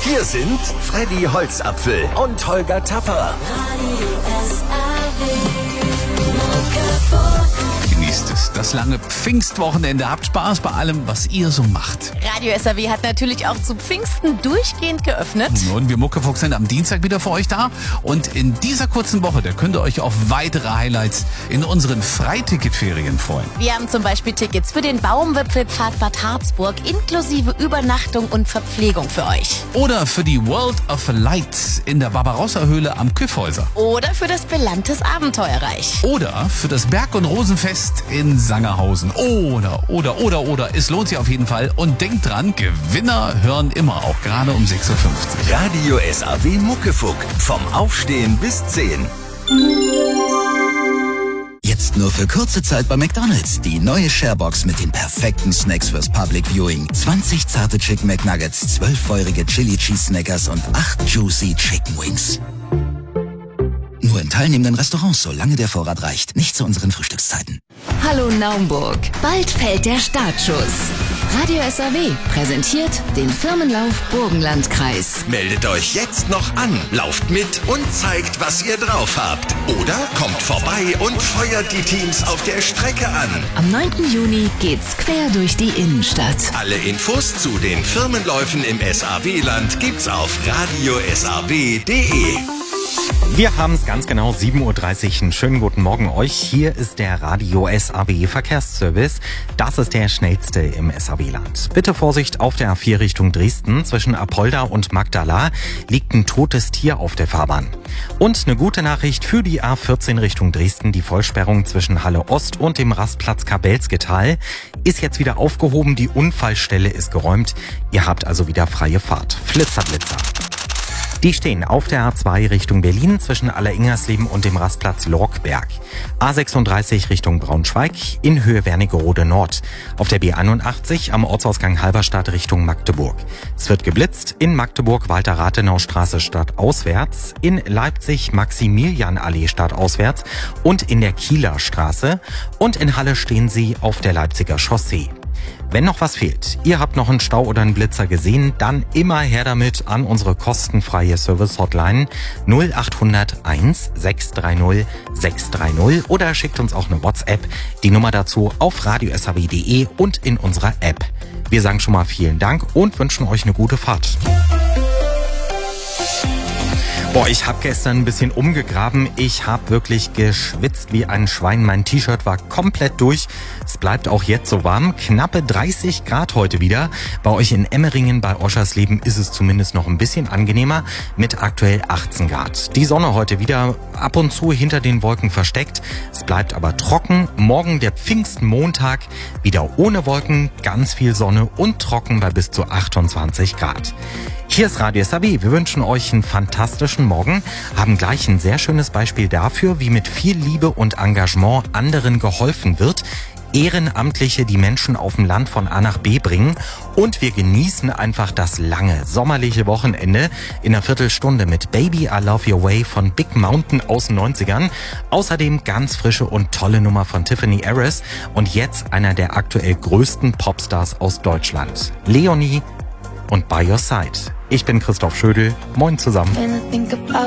Hier sind Freddy Holzapfel und Holger Tapper. Genießt es, das lange Pfingstwochenende. Habt Spaß bei allem, was ihr so macht. Radio SAW hat natürlich auch zu Pfingsten durchgehend geöffnet. Und wir Muckefuchs sind am Dienstag wieder für euch da. Und in dieser kurzen Woche, da könnt ihr euch auf weitere Highlights in unseren Freiticketferien freuen. Wir haben zum Beispiel Tickets für den Baumwipfelpfad Bad Harzburg inklusive Übernachtung und Verpflegung für euch. Oder für die World of Light in der Barbarossa-Höhle am Kyffhäuser. Oder für das Belantes Abenteuerreich. Oder für das Berg- und Rosenfest in Sangerhausen. Oder. Es lohnt sich auf jeden Fall. Und denkt dran, Gewinner hören immer, auch gerade um 6.50 Uhr. Radio SAW Muckefuck. Vom Aufstehen bis 10. Jetzt nur für kurze Zeit bei McDonald's. Die neue Sharebox mit den perfekten Snacks fürs Public Viewing. 20 zarte Chicken McNuggets, 12 feurige Chili Cheese Snackers und 8 juicy Chicken Wings. Nur in teilnehmenden Restaurants, solange der Vorrat reicht. Nicht zu unseren Frühstückszeiten. Hallo Naumburg, bald fällt der Startschuss. Radio SAW präsentiert den Firmenlauf Burgenlandkreis. Meldet euch jetzt noch an, lauft mit und zeigt, was ihr drauf habt. Oder kommt vorbei und feuert die Teams auf der Strecke an. Am 9. Juni geht's quer durch die Innenstadt. Alle Infos zu den Firmenläufen im SAW-Land gibt's auf radiosaw.de. Wir haben es ganz genau 7.30 Uhr. Einen schönen guten Morgen euch. Hier ist der Radio SAW Verkehrsservice. Das ist der schnellste im SAW-Land. Bitte Vorsicht auf der A4 Richtung Dresden. Zwischen Apolda und Magdala liegt ein totes Tier auf der Fahrbahn. Und eine gute Nachricht für die A14 Richtung Dresden. Die Vollsperrung zwischen Halle Ost und dem Rastplatz Kabelsgetal ist jetzt wieder aufgehoben. Die Unfallstelle ist geräumt. Ihr habt also wieder freie Fahrt. Flitzer. Die stehen auf der A2 Richtung Berlin zwischen Alleringersleben und dem Rastplatz Lorkberg. A36 Richtung Braunschweig in Höhe Wernigerode Nord. Auf der B81 am Ortsausgang Halberstadt Richtung Magdeburg. Es wird geblitzt in Magdeburg Walter-Rathenau-Straße stadtauswärts, in Leipzig Maximilianallee stadtauswärts und in der Kieler Straße. Und in Halle stehen sie auf der Leipziger Chaussee. Wenn noch was fehlt, ihr habt noch einen Stau oder einen Blitzer gesehen, dann immer her damit an unsere kostenfreie Service-Hotline 0800 1 630 630 oder schickt uns auch eine WhatsApp. Die Nummer dazu auf radiosaw.de und in unserer App. Wir sagen schon mal vielen Dank und wünschen euch eine gute Fahrt. Ich habe gestern ein bisschen umgegraben. Ich habe wirklich geschwitzt wie ein Schwein. Mein T-Shirt war komplett durch. Es bleibt auch jetzt so warm. Knappe 30 Grad heute wieder. Bei euch in Emmeringen bei Oschersleben ist es zumindest noch ein bisschen angenehmer mit aktuell 18 Grad. Die Sonne heute wieder ab und zu hinter den Wolken versteckt. Es bleibt aber trocken. Morgen der Pfingstmontag wieder ohne Wolken, ganz viel Sonne und trocken bei bis zu 28 Grad. Hier ist Radio SAW. Wir wünschen euch einen fantastischen Morgen, haben gleich ein sehr schönes Beispiel dafür, wie mit viel Liebe und Engagement anderen geholfen wird. Ehrenamtliche die Menschen auf dem Land von A nach B bringen und wir genießen einfach das lange sommerliche Wochenende in einer Viertelstunde mit Baby I Love Your Way von Big Mountain aus den 90ern. Außerdem ganz frische und tolle Nummer von Tiffany Harris und jetzt einer der aktuell größten Popstars aus Deutschland, Leonie und By Your Side. Ich bin Christoph Schödel. Moin zusammen.